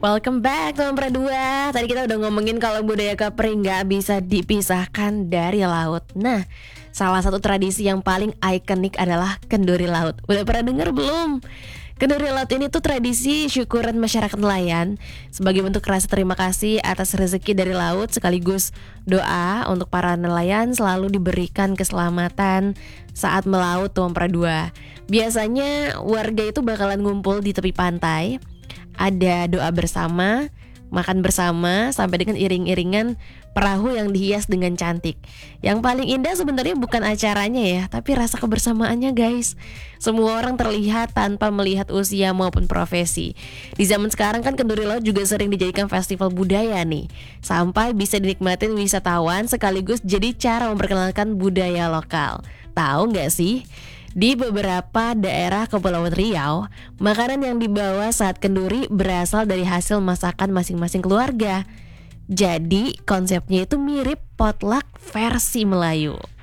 Welcome back teman Perdua. Tadi kita udah ngomongin kalau budaya Kepri nggak bisa dipisahkan dari laut. Nah, salah satu tradisi yang paling ikonik adalah kenduri laut. Udah pernah denger belum? Kenduri laut ini tuh tradisi syukuran masyarakat nelayan sebagai bentuk rasa terima kasih atas rezeki dari laut, sekaligus doa untuk para nelayan selalu diberikan keselamatan saat melaut teman Perdua. Biasanya warga itu bakalan ngumpul di tepi pantai. Ada doa bersama, makan bersama, sampai dengan iring-iringan perahu yang dihias dengan cantik. Yang paling indah sebenarnya bukan acaranya ya, tapi rasa kebersamaannya guys. Semua orang terlihat tanpa melihat usia maupun profesi. Di zaman sekarang kan kenduri laut juga sering dijadikan festival budaya nih, sampai bisa dinikmatin wisatawan sekaligus jadi cara memperkenalkan budaya lokal. Tahu nggak sih? Di beberapa daerah Kepulauan Riau, makanan yang dibawa saat kenduri berasal dari hasil masakan masing-masing keluarga. Jadi konsepnya itu mirip potluck versi Melayu.